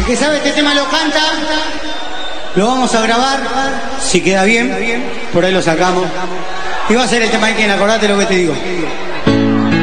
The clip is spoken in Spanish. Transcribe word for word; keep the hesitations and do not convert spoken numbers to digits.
El que sabe este tema lo canta. Lo vamos a grabar. Si queda bien, por ahí lo sacamos. Y va a ser el tema de quien, acordate lo que te digo.